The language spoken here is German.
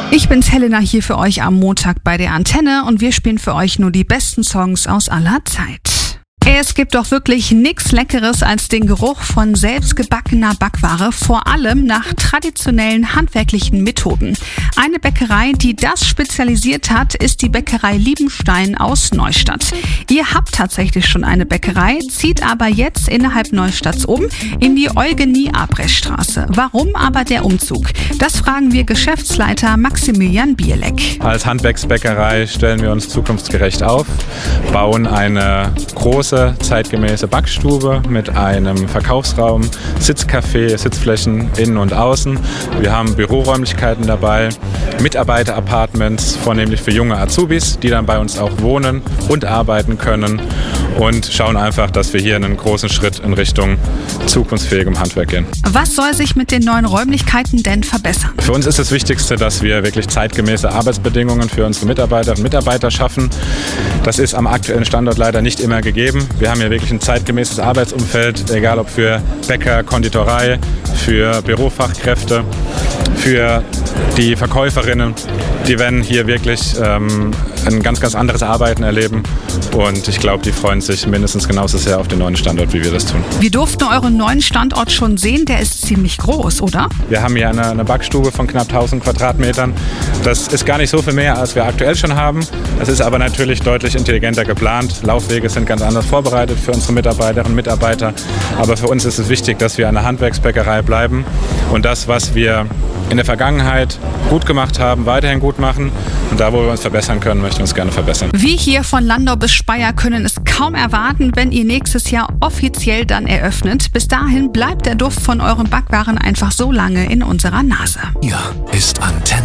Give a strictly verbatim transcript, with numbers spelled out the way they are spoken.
Ich bin's Helena hier für euch am Montag bei der Antenne und wir spielen für euch nur die besten Songs aus aller Zeit. Es gibt doch wirklich nichts Leckeres als den Geruch von selbstgebackener Backware, vor allem nach traditionellen handwerklichen Methoden. Eine Bäckerei, die das spezialisiert hat, ist die Bäckerei Liebenstein aus Neustadt. Ihr habt tatsächlich schon eine Bäckerei, zieht aber jetzt innerhalb Neustadts um in die Eugenie-Abrechtstraße. Warum aber der Umzug? Das fragen wir Geschäftsleiter Maximilian Bierleck. Als Handwerksbäckerei stellen wir uns zukunftsgerecht auf, bauen eine große zeitgemäße Backstube mit einem Verkaufsraum, Sitzcafé, Sitzflächen innen und außen. Wir haben Büroräumlichkeiten dabei, Mitarbeiter-Apartments, vornehmlich für junge Azubis, die dann bei uns auch wohnen und arbeiten können, und schauen einfach, dass wir hier einen großen Schritt in Richtung zukunftsfähigem Handwerk gehen. Was soll sich mit den neuen Räumlichkeiten denn verbessern? Für uns ist das Wichtigste, dass wir wirklich zeitgemäße Arbeitsbedingungen für unsere Mitarbeiterinnen und Mitarbeiter schaffen. Das ist am aktuellen Standort leider nicht immer gegeben. Wir haben hier wirklich ein zeitgemäßes Arbeitsumfeld, egal ob für Bäcker, Konditorei, für Bürofachkräfte, für die Verkäuferinnen. Die werden hier wirklich ähm, ein ganz, ganz anderes Arbeiten erleben, und ich glaube, die freuen sich mindestens genauso sehr auf den neuen Standort, wie wir das tun. Wir durften euren neuen Standort schon sehen, der ist ziemlich groß, oder? Wir haben hier eine, eine Backstube von knapp tausend Quadratmetern. Das ist gar nicht so viel mehr, als wir aktuell schon haben. Es ist aber natürlich deutlich intelligenter geplant. Laufwege sind ganz anders vorbereitet für unsere Mitarbeiterinnen und Mitarbeiter. Aber für uns ist es wichtig, dass wir eine Handwerksbäckerei bleiben und das, was wir in der Vergangenheit gut gemacht haben, weiterhin gut machen. Und da, wo wir uns verbessern können, möchten wir uns gerne verbessern. Wir hier von Landau bis Speyer können es kaum erwarten, wenn ihr nächstes Jahr offiziell dann eröffnet. Bis dahin bleibt der Duft von euren Backwaren einfach so lange in unserer Nase. Hier ist Antenne.